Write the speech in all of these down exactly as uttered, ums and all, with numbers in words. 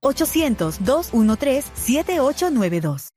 ochocientos, dos uno tres, siete ocho nueve dos.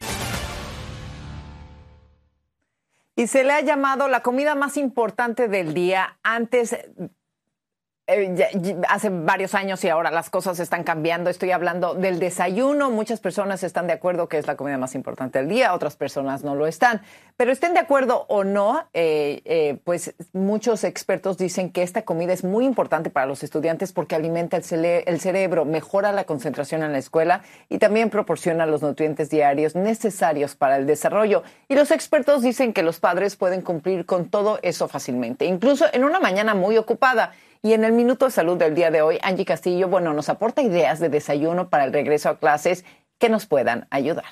Y se le ha llamado la comida más importante del día. Antes, eh, ya, hace varios años y ahora las cosas están cambiando. Estoy hablando del desayuno. Muchas personas están de acuerdo que es la comida más importante del día, otras personas no lo están. Pero estén de acuerdo o no, eh, eh, pues muchos expertos dicen que esta comida es muy importante para los estudiantes porque alimenta el, cere- el cerebro, mejora la concentración en la escuela y también proporciona los nutrientes diarios necesarios para el desarrollo. Y los expertos dicen que los padres pueden cumplir con todo eso fácilmente, incluso en una mañana muy ocupada. Y en el Minuto de Salud del día de hoy, Angie Castillo, bueno, nos aporta ideas de desayuno para el regreso a clases que nos puedan ayudar.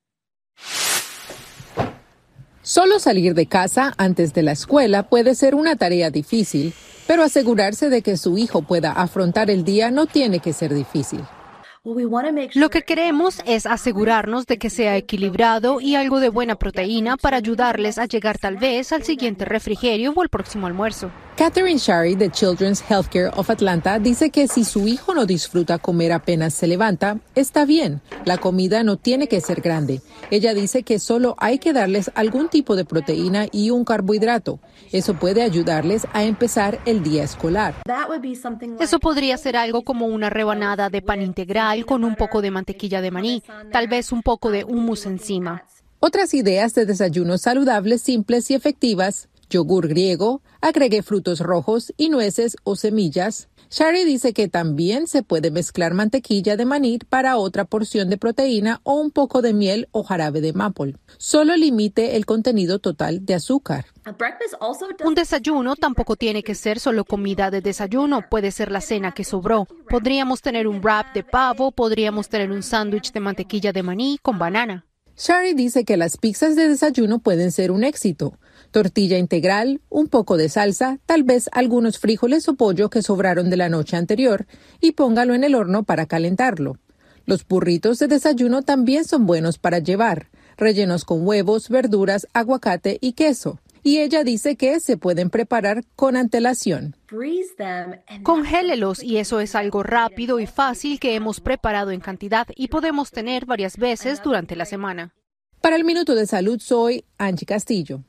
Solo salir de casa antes de la escuela puede ser una tarea difícil, pero asegurarse de que su hijo pueda afrontar el día no tiene que ser difícil. Lo que queremos es asegurarnos de que sea equilibrado y algo de buena proteína para ayudarles a llegar tal vez al siguiente refrigerio o al próximo almuerzo. Catherine Shari de Children's Healthcare of Atlanta dice que si su hijo no disfruta comer apenas se levanta, está bien. La comida no tiene que ser grande. Ella dice que solo hay que darles algún tipo de proteína y un carbohidrato. Eso puede ayudarles a empezar el día escolar. Eso podría ser algo como una rebanada de pan integral con un poco de mantequilla de maní, tal vez un poco de hummus encima. Otras ideas de desayunos saludables, simples y efectivas: yogur griego, agregue frutos rojos y nueces o semillas. Shari dice que también se puede mezclar mantequilla de maní para otra porción de proteína o un poco de miel o jarabe de maple. Solo limite el contenido total de azúcar. Un desayuno tampoco tiene que ser solo comida de desayuno, puede ser la cena que sobró. Podríamos tener un wrap de pavo, podríamos tener un sándwich de mantequilla de maní con banana. Shari dice que las pizzas de desayuno pueden ser un éxito. Tortilla integral, un poco de salsa, tal vez algunos frijoles o pollo que sobraron de la noche anterior y póngalo en el horno para calentarlo. Los burritos de desayuno también son buenos para llevar, rellenos con huevos, verduras, aguacate y queso. Y ella dice que se pueden preparar con antelación. Congélelos y eso es algo rápido y fácil que hemos preparado en cantidad y podemos tener varias veces durante la semana. Para el Minuto de Salud soy Angie Castillo.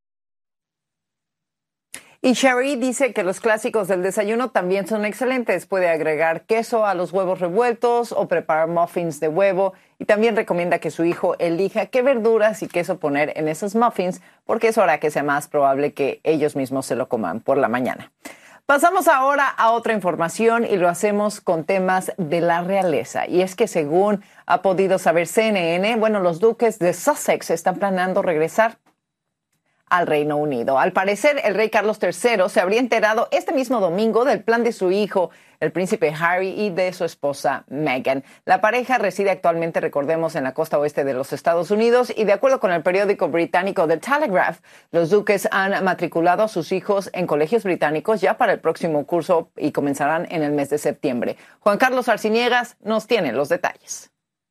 Y Shari dice que los clásicos del desayuno también son excelentes. Puede agregar queso a los huevos revueltos o preparar muffins de huevo. Y también recomienda que su hijo elija qué verduras y queso poner en esos muffins, porque eso hará que sea más probable que ellos mismos se lo coman por la mañana. Pasamos ahora a otra información y lo hacemos con temas de la realeza. Y es que según ha podido saber C N N, bueno, los duques de Sussex están planeando regresar al Reino Unido. Al parecer, el rey Carlos tercero se habría enterado este mismo domingo del plan de su hijo, el príncipe Harry, y de su esposa Meghan. La pareja reside actualmente, recordemos, en la costa oeste de los Estados Unidos y de acuerdo con el periódico británico The Telegraph, los duques han matriculado a sus hijos en colegios británicos ya para el próximo curso y comenzarán en el mes de septiembre. Juan Carlos Arciniegas nos tiene los detalles.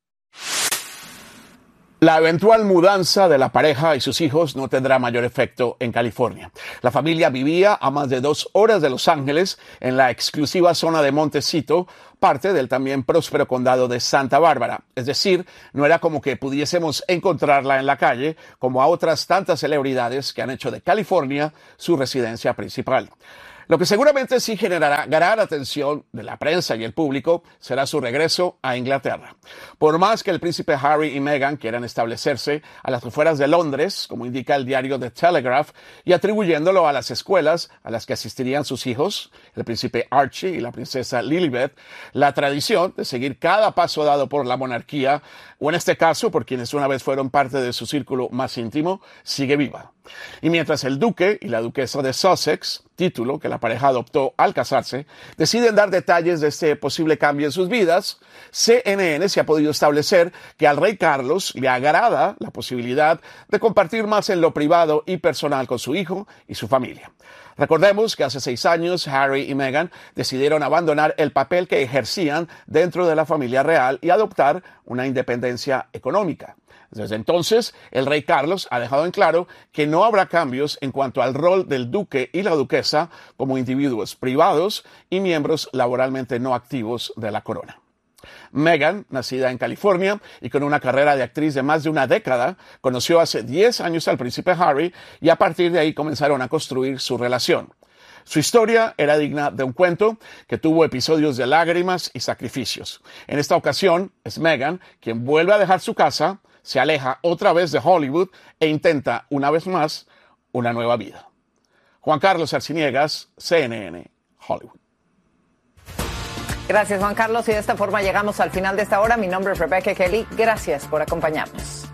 La eventual mudanza de la pareja y sus hijos no tendrá mayor efecto en California. La familia vivía a más de dos horas de Los Ángeles, en la exclusiva zona de Montecito, parte del también próspero condado de Santa Bárbara. Es decir, no era como que pudiésemos encontrarla en la calle, como a otras tantas celebridades que han hecho de California su residencia principal. Lo que seguramente sí generará gran atención de la prensa y el público será su regreso a Inglaterra. Por más que el príncipe Harry y Meghan quieran establecerse a las afueras de Londres, como indica el diario The Telegraph, y atribuyéndolo a las escuelas a las que asistirían sus hijos, el príncipe Archie y la princesa Lilibet, la tradición de seguir cada paso dado por la monarquía, o en este caso por quienes una vez fueron parte de su círculo más íntimo, sigue viva. Y mientras el duque y la duquesa de Sussex, título que la pareja adoptó al casarse, deciden dar detalles de este posible cambio en sus vidas, C N N se ha podido establecer que al rey Carlos le agrada la posibilidad de compartir más en lo privado y personal con su hijo y su familia. Recordemos que hace seis años Harry y Meghan decidieron abandonar el papel que ejercían dentro de la familia real y adoptar una independencia económica. Desde entonces, el rey Carlos ha dejado en claro que no habrá cambios en cuanto al rol del duque y la duquesa como individuos privados y miembros laboralmente no activos de la corona. Meghan, nacida en California y con una carrera de actriz de más de una década, conoció hace diez años al príncipe Harry y a partir de ahí comenzaron a construir su relación. Su historia era digna de un cuento que tuvo episodios de lágrimas y sacrificios. En esta ocasión es Meghan quien vuelve a dejar su casa, se aleja otra vez de Hollywood e intenta una vez más una nueva vida. Juan Carlos Arciniegas, C N N, Hollywood. Gracias, Juan Carlos. Y de esta forma llegamos al final de esta hora. Mi nombre es Rebecca Kelly. Gracias por acompañarnos.